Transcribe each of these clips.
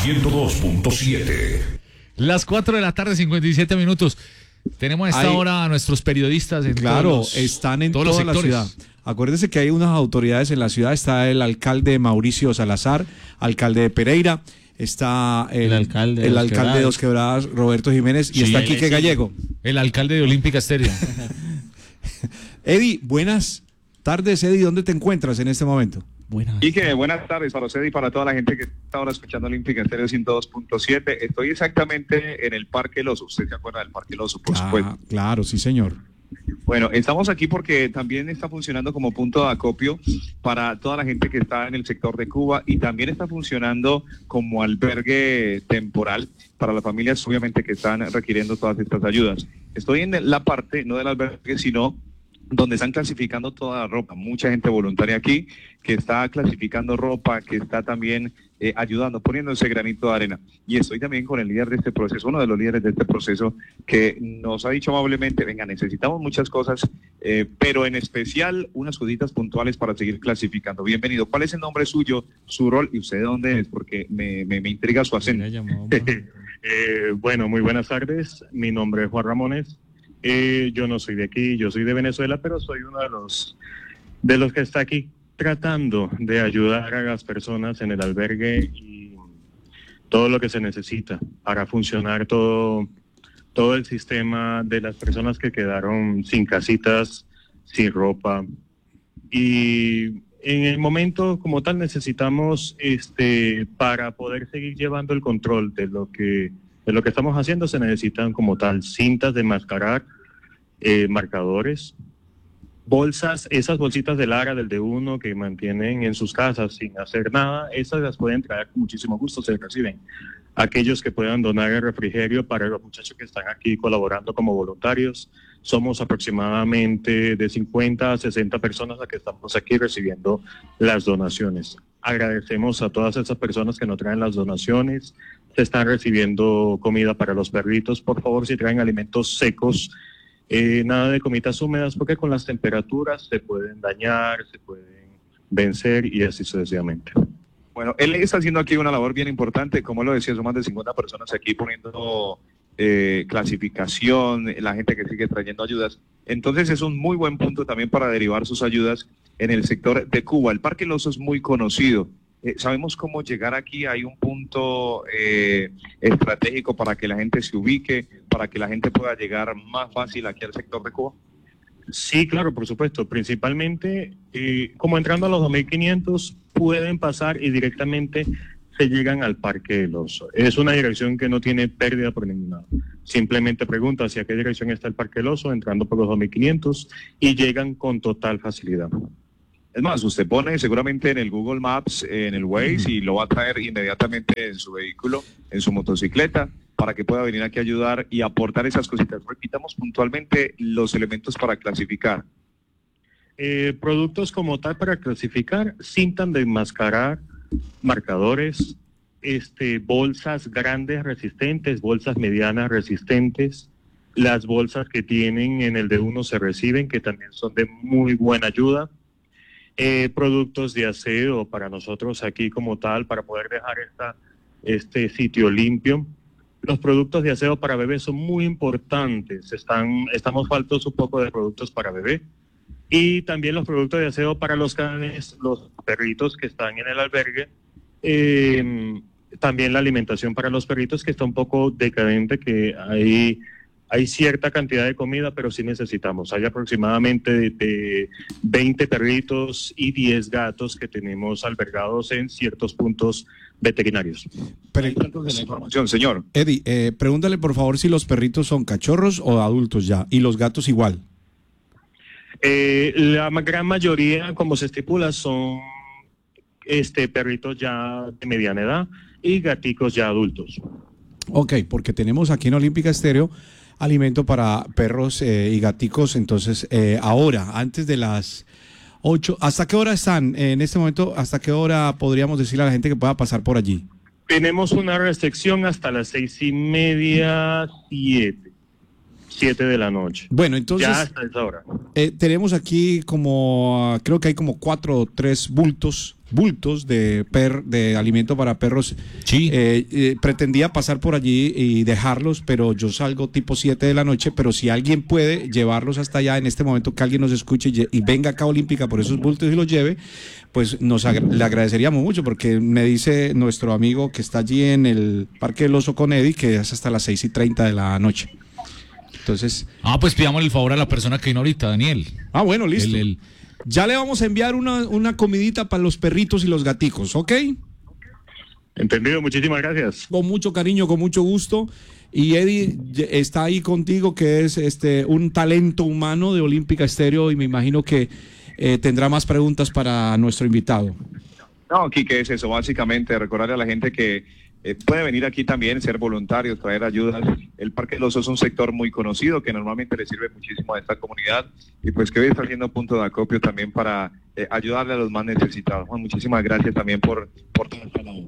102.7. Las 4 de la tarde, 57 minutos. Tenemos a esta hora a nuestros periodistas en están en toda la ciudad. Acuérdese que hay unas autoridades en la ciudad. Está el alcalde Mauricio Salazar, alcalde de Pereira. Está el alcalde de Dos Quebradas, Roberto Jiménez, y está Quique Gallego. El alcalde de Olímpica Estéreo. Eddie, buenas tardes, Eddie. ¿Dónde te encuentras en este momento? Quique, buenas tardes para usted y para toda la gente que está ahora escuchando Olímpica Estéreo 102.7. Estoy exactamente en el Parque El Oso. ¿Usted se acuerda del Parque El Oso, por supuesto? Claro, sí, señor. Bueno, estamos aquí porque también está funcionando como punto de acopio para toda la gente que está en el sector de Cuba, y también está funcionando como albergue temporal para las familias, obviamente, que están requiriendo todas estas ayudas. Estoy en la parte, no del albergue, sino donde están clasificando toda la ropa. Mucha gente voluntaria aquí que está clasificando ropa, que está también ayudando, poniendo ese granito de arena. Y estoy también con el líder de este proceso, uno de los líderes de este proceso, que nos ha dicho amablemente: venga, necesitamos muchas cosas, pero en especial unas cositas puntuales para seguir clasificando. Bienvenido. ¿Cuál es el nombre suyo, su rol y usted de dónde es? Porque me intriga su acento. Bueno, muy buenas tardes. Mi nombre es Juan Ramones. Yo no soy de aquí, yo soy de Venezuela, pero soy uno de los que está aquí tratando de ayudar a las personas en el albergue y todo lo que se necesita para funcionar todo el sistema de las personas que quedaron sin casitas, sin ropa. Y en el momento como tal necesitamos, para poder seguir llevando el control de lo que estamos haciendo, se necesitan como tal cintas de enmascarar, marcadores, bolsas, esas bolsitas de Lara del D1 que mantienen en sus casas sin hacer nada, esas las pueden traer con muchísimo gusto, se reciben. Aquellos que puedan donar el refrigerio para los muchachos que están aquí colaborando como voluntarios, somos aproximadamente de 50 a 60 personas las que estamos aquí recibiendo las donaciones. Agradecemos a todas esas personas que nos traen las donaciones. Se están recibiendo comida para los perritos. Por favor, si traen alimentos secos, nada de comidas húmedas, porque con las temperaturas se pueden dañar, se pueden vencer y así sucesivamente. Bueno, él está haciendo aquí una labor bien importante. Como lo decía, son más de 50 personas aquí poniendo clasificación, la gente que sigue trayendo ayudas. Entonces es un muy buen punto también para derivar sus ayudas en el sector de Cuba. El Parque El Oso es muy conocido. ¿Sabemos cómo llegar aquí? ¿Hay un punto estratégico para que la gente se ubique, para que la gente pueda llegar más fácil aquí al sector de Cuba? Sí, claro, por supuesto. Principalmente, como entrando a los 2500, pueden pasar y directamente se llegan al Parque El Oso. Es una dirección que no tiene pérdida por ningún lado. Simplemente pregunta hacia qué dirección está el Parque El Oso, entrando por los 2500, y llegan con total facilidad. Es más, usted pone seguramente en el Google Maps, en el Waze, y lo va a traer inmediatamente en su vehículo, en su motocicleta, para que pueda venir aquí a ayudar y aportar esas cositas. Repitamos puntualmente los elementos para clasificar. Productos como tal para clasificar: cintas de enmascarar, marcadores, bolsas grandes resistentes, bolsas medianas resistentes. Las bolsas que tienen en el D1 se reciben, que también son de muy buena ayuda. Productos de aseo para nosotros aquí como tal, para poder dejar este sitio limpio. Los productos de aseo para bebés son muy importantes. Estamos faltos un poco de productos para bebé. Y también los productos de aseo para los canes, los perritos que están en el albergue. También la alimentación para los perritos, que está un poco decadente, que hay cierta cantidad de comida, pero sí necesitamos. Hay aproximadamente de 20 perritos y 10 gatos que tenemos albergados en ciertos puntos veterinarios. Pero la información, señor. Eddie, pregúntale por favor si los perritos son cachorros o adultos ya, y los gatos igual. La gran mayoría, como se estipula, son perritos ya de mediana edad y gaticos ya adultos. Ok, porque tenemos aquí en Olímpica Estéreo alimento para perros y gaticos. Entonces, ahora, antes de las 8, ¿hasta qué hora están en este momento? ¿Hasta qué hora podríamos decirle a la gente que pueda pasar por allí? Tenemos una restricción hasta las 6:30, 7. 7 de la noche. Bueno, entonces Ya hasta esa hora. tenemos aquí como, creo que hay como 4 o 3 bultos de alimento para perros. Sí. Pretendía pasar por allí y dejarlos, pero yo salgo tipo 7 de la noche, pero si alguien puede llevarlos hasta allá en este momento, que alguien nos escuche y venga acá a Olímpica por esos bultos y los lleve, pues le agradeceríamos mucho, porque me dice nuestro amigo que está allí en el Parque del Oso con Eddie que es hasta las 6:30 de la noche. Entonces... Pues pidamos el favor a la persona que vino ahorita, Daniel. Bueno, listo. Ya le vamos a enviar una comidita para los perritos y los gaticos, ¿ok? Entendido, muchísimas gracias. Con mucho cariño, con mucho gusto. Y Eddie está ahí contigo, que es un talento humano de Olímpica Estéreo, y me imagino que tendrá más preguntas para nuestro invitado. No, Quique, es eso, básicamente recordarle a la gente que puede venir aquí también, ser voluntarios, traer ayudas. El Parque del Oso es un sector muy conocido que normalmente le sirve muchísimo a esta comunidad, y pues que hoy está haciendo punto de acopio también para ayudarle a los más necesitados. Juan, muchísimas gracias también por todo este lado.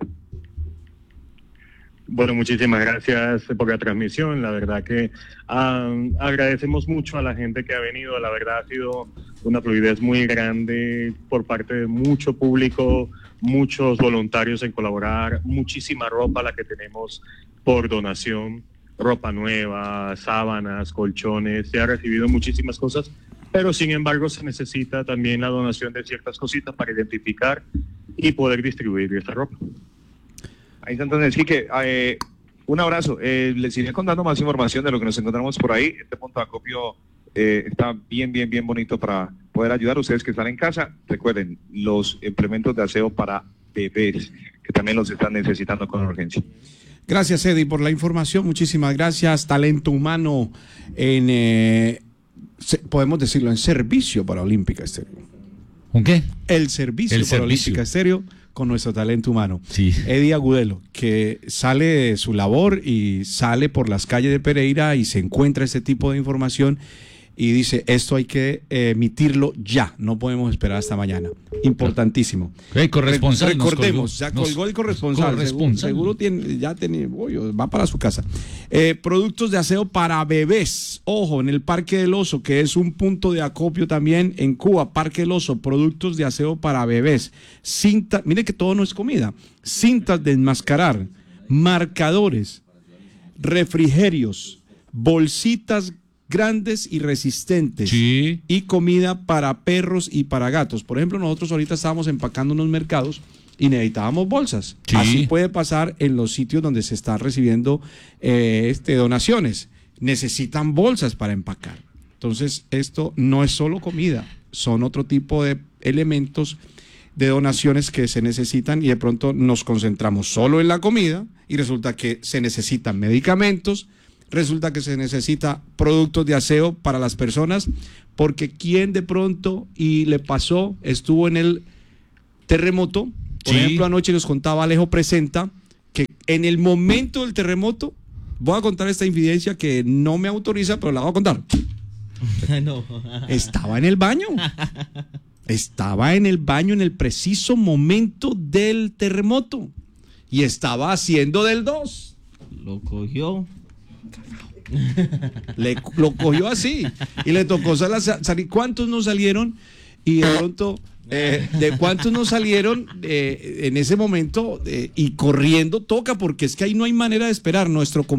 Bueno, muchísimas gracias por la transmisión. La verdad que agradecemos mucho a la gente que ha venido. La verdad ha sido una fluidez muy grande por parte de mucho público, muchos voluntarios en colaborar, muchísima ropa la que tenemos por donación, ropa nueva, sábanas, colchones. Se ha recibido muchísimas cosas, pero sin embargo se necesita también la donación de ciertas cositas para identificar y poder distribuir esta ropa. Ahí está, entonces, Quique, un abrazo. Les iré contando más información de lo que nos encontramos por ahí. Este punto de acopio está bien bonito para poder ayudar a ustedes que están en casa. Recuerden, los implementos de aseo para bebés, que también los están necesitando con urgencia. Gracias, Eddie, por la información. Muchísimas gracias. Talento humano podemos decirlo, en servicio para Olímpica Estéreo. ¿Con qué? El servicio para Olímpica Estéreo con nuestro talento humano. Sí. Eddie Agudelo, que sale de su labor y sale por las calles de Pereira y se encuentra este tipo de información y dice, esto hay que emitirlo ya, no podemos esperar hasta mañana. Importantísimo. Corresponsal. Recordemos, ya colgó el corresponsal. Seguro va para su casa. Productos de aseo para bebés. Ojo, en el Parque del Oso, que es un punto de acopio también en Cuba. Parque del Oso, productos de aseo para bebés. Cinta, mire que todo no es comida. Cintas de enmascarar, marcadores, refrigerios, bolsitas grandes y resistentes, sí, y comida para perros y para gatos. Por ejemplo, nosotros ahorita estábamos empacando unos mercados y necesitábamos bolsas. Sí. Así puede pasar en los sitios donde se están recibiendo donaciones. Necesitan bolsas para empacar. Entonces, esto no es solo comida, son otro tipo de elementos de donaciones que se necesitan, y de pronto nos concentramos solo en la comida y resulta que se necesitan medicamentos, resulta que se necesita productos de aseo para las personas, porque quien de pronto y le pasó, estuvo en el terremoto. Por ejemplo, anoche nos contaba Alejo Presenta que en el momento del terremoto, voy a contar esta infidencia que no me autoriza, pero la voy a contar. No. Estaba en el baño. Estaba en el baño en el preciso momento del terremoto y estaba haciendo del 2. Lo cogió. Lo cogió así y le tocó salir. ¿Cuántos no salieron? Y de pronto, ¿de cuántos no salieron en ese momento? Y corriendo toca, porque es que ahí no hay manera de esperar. Nuestro